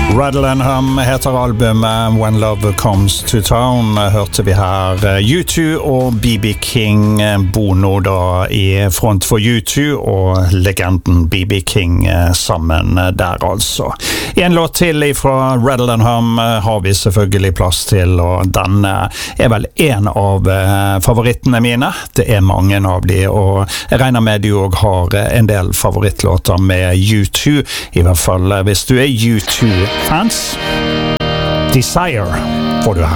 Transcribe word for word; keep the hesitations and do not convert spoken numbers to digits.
Rattle and Hum heter albumet When Love Comes to Town. Hørte vi her U to og B B King, Bono da i front for U to og legenden B B King sammen der altså. En låt til fra Rattle and Hum har vi selvfølgelig plass til, og den er vel en av favorittene mine. Det er mange av de, og jeg regner med du også har en del favorittlåter med U to, i hvert fall hvis du er U to fans. Desire får du her.